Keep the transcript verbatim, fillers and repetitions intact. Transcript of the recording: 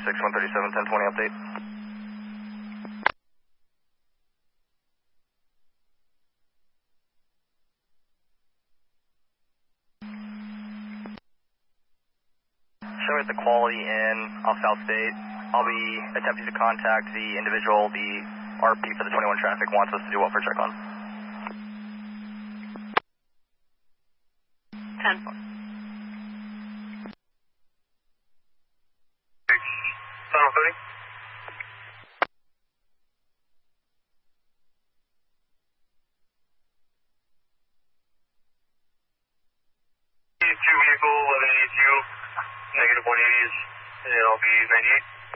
six, one thirty-seven, ten twenty update. Showing at the quality in off South State. I'll be attempting to contact the individual the R P for the twenty-one traffic wants us to do welfare check on. ten. Final thirty. Two vehicle, eleven eighty-two, negative one eighty is L B ninety-eight.